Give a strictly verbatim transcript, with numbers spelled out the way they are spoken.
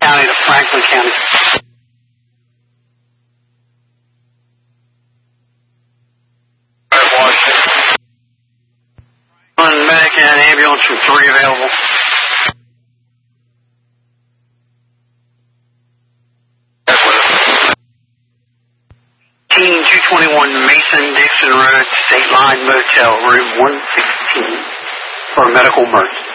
County to Franklin County. One medic and ambulance from three available. Team two twenty-one Mason-Dixon Road, State Line Motel, room one sixteen, for a medical emergency.